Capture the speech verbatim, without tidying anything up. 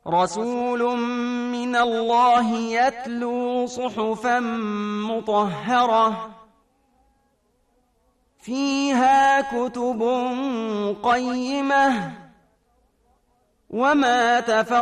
رسول من الله يتلو صحفا مطهرة فيها كتب قيمة وما تفرق